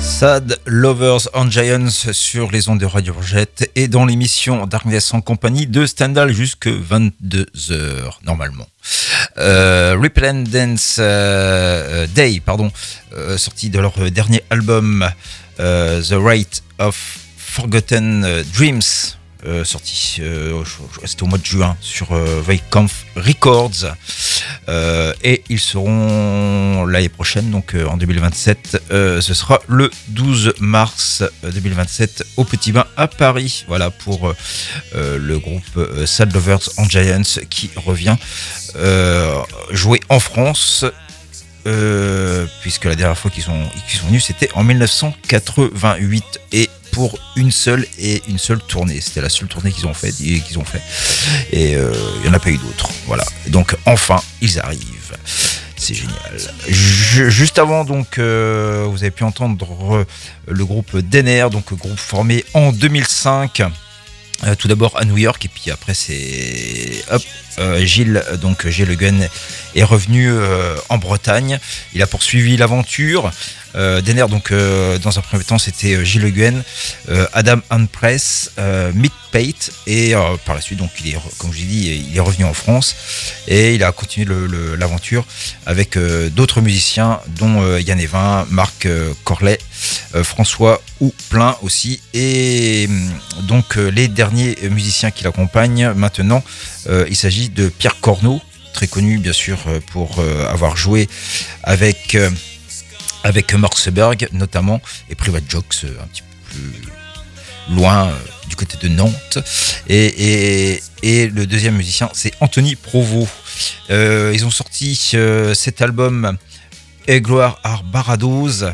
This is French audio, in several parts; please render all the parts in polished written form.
Sad Lovers and Giants sur les ondes de Radio Rogette et dans l'émission Darkness en compagnie de Stendhal jusque 22h normalement. Repellent Dance Day, sorti de leur dernier album The Rite of Forgotten Dreams. Sorti c'était au mois de juin sur Weikampf Records et ils seront l'année prochaine, donc en 2027, ce sera le 12 mars 2027 au Petit Bain à Paris, voilà pour le groupe Sad Lovers and Giants qui revient jouer en France. Puisque la dernière fois qu'ils sont venus c'était en 1988 et pour une seule tournée, c'était la seule tournée qu'ils ont fait et il n'y en a pas eu d'autres, voilà, donc enfin ils arrivent, c'est génial. Juste avant, donc vous avez pu entendre le groupe Denner, donc groupe formé en 2005. Tout d'abord à New York et puis après c'est Gilles Le Guen est revenu en Bretagne. Il a poursuivi l'aventure. Denner, donc dans un premier temps c'était Gilles Le Guen, Adam Handpress, Mick Pate et par la suite donc comme je l'ai dit, il est revenu en France et il a continué l'aventure avec d'autres musiciens dont Yann Evin, Marc Corlet, François Houplin aussi, et donc les derniers musiciens qui l'accompagnent maintenant, il s'agit de Pierre Corneau, très connu bien sûr pour avoir joué avec Morseberg notamment, et Private Jokes un petit peu plus loin du côté de Nantes, et le deuxième musicien c'est Anthony Provost. Ils ont sorti cet album Et gloire à Barados,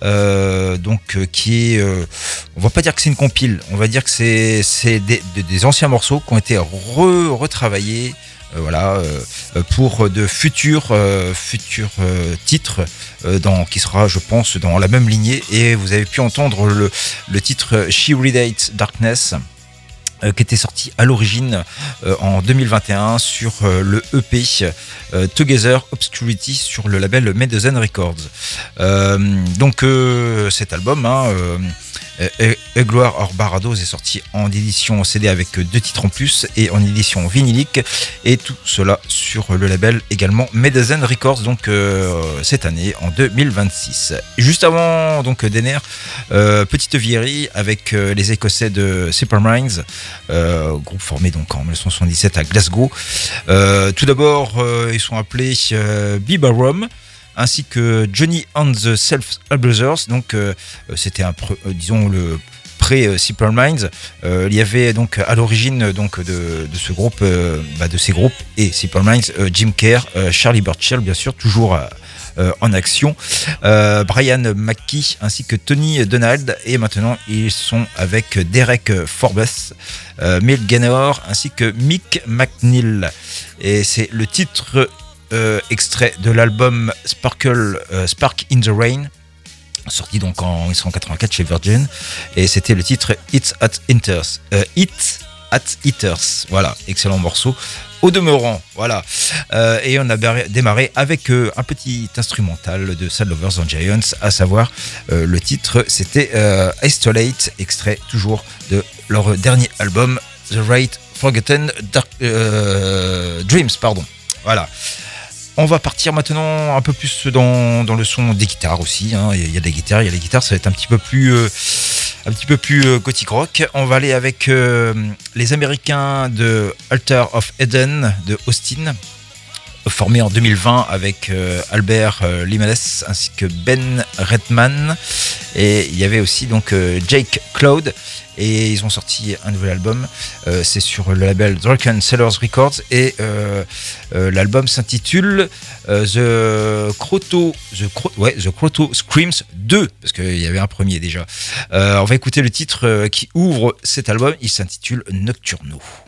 qui est on va pas dire que c'est une compile, on va dire que c'est des anciens morceaux qui ont été retravaillés pour de futurs titres qui sera, je pense, dans la même lignée. Et vous avez pu entendre le titre She Radiates Darkness, qui était sorti à l'origine en 2021 sur le EP Together Obscurity sur le label Medezen Records. Cet album, A Gloire Or Barados, est sorti en édition CD avec 2 titres en plus et en édition vinylique, et tout cela sur le label également Medezen Records, donc cette année en 2026. Juste avant donc Denner, Petite Vieillerie avec les Écossais de Simple Minds, groupe formé donc en 1977 à Glasgow. Tout d'abord ils sont appelés Biba Rum, ainsi que Johnny and the Self Abusers, donc c'était disons le pré-Simple Minds. Il y avait donc à l'origine donc de ce groupe, de ces groupes et Simple Minds, Jim Kerr, Charlie Burchill bien sûr, toujours en action, Brian McKee ainsi que Tony Donald, et maintenant ils sont avec Derek Forbes, Mill Gaynor ainsi que Mick McNeil, et c'est le titre extrait de l'album Spark in the Rain, sorti donc en 1984 chez Virgin, et c'était le titre It's at Eaters, voilà, excellent morceau au demeurant, voilà. Et on a démarré avec un petit instrumental de Sad Lovers and Giants, à savoir le titre c'était Isolate, extrait toujours de leur dernier album The Rite Forgotten Dreams, voilà. On va partir maintenant un peu plus dans le son des guitares aussi, Il y a des guitares, ça va être un petit peu plus gothic rock. On va aller avec les Américains de Altar of Eden de Austin, formé en 2020 avec Albert Limales ainsi que Ben Redman, et il y avait aussi donc Jake Cloud, et ils ont sorti un nouvel album, c'est sur le label Drunken Sailors Records, et l'album s'intitule The Croto Screams 2, parce qu'il y avait un premier déjà. On va écouter le titre qui ouvre cet album, il s'intitule Nocturno.